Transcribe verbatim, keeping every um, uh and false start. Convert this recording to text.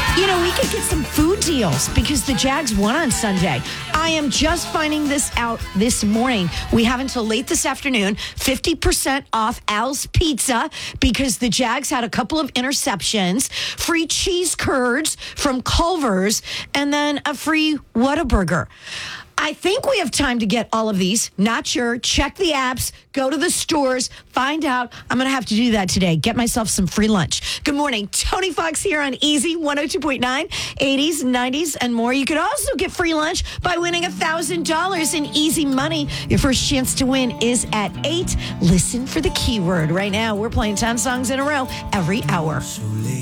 You know, we could get some food deals because the Jags won on Sunday. I am just finding this out this morning. We have until late this afternoon, fifty percent off Al's Pizza because the Jags had a couple of interceptions, free cheese curds from Culver's, and then a free Whataburger. I think we have time to get all of these. Not sure. Check the apps. Go to the stores. Find out. I'm going to have to do that today. Get myself some free lunch. Good morning. Tony Fox here on Easy one oh two point nine, eighties, nineties, and more. You could also get free lunch by winning one thousand dollars in easy money. Your first chance to win is at eight. Listen for the keyword. Right now, we're playing ten songs in a row every hour.